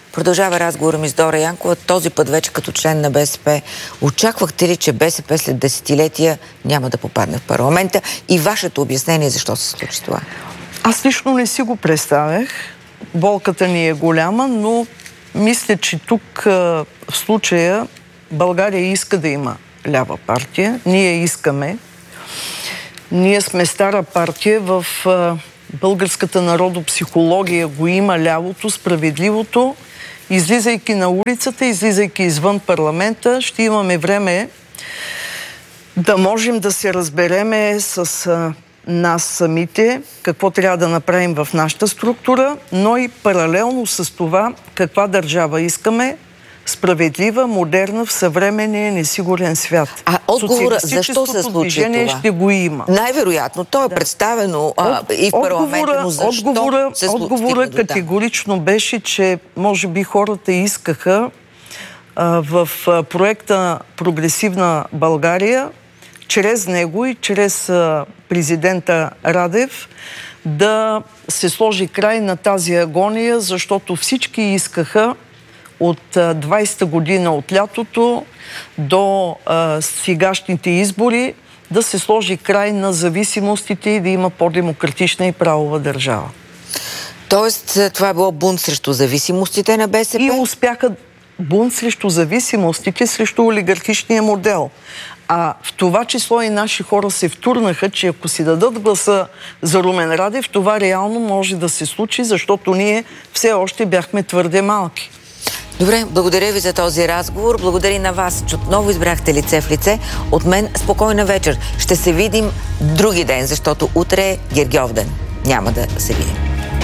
Продължава разговора ми с Дора Янкова, този път вече като член на БСП. Очаквахте ли, че БСП след десетилетия няма да попадне в парламента? И вашето обяснение защо се случи това? Аз лично не си го представях. Болката ни е голяма, но мисля, че тук в случая България иска да има лява партия. Ние искаме. Ние сме стара партия. В българската народопсихология го има лявото, справедливото. Излизайки на улицата, излизайки извън парламента, ще имаме време да можем да се разбереме с нас самите, какво трябва да направим в нашата структура, но и паралелно с това каква държава искаме, справедлива, модерна, в съвременния несигурен свят. А отговора защо се случи движение това? Ще го има. Най-вероятно. То е представено и в парламента, но защо отговора категорично беше, че може би хората искаха в проекта Прогресивна България чрез него и чрез президента Радев да се сложи край на тази агония, защото всички искаха от 20-та година, от лятото до сегашните избори, да се сложи край на зависимостите и да има по-демократична и правова държава. Тоест, това е било бунт срещу зависимостите на БСП? И успяха бунт срещу зависимостите, срещу олигархичния модел. А в това число и наши хора се втурнаха, че ако си дадат гласа за Румен Радев, това реално може да се случи, защото ние все още бяхме твърде малки. Добре, благодаря ви за този разговор. Благодаря на вас, че отново избрахте лице в лице. От мен спокойна вечер. Ще се видим други ден, защото утре е Гергьовден. Няма да се видим.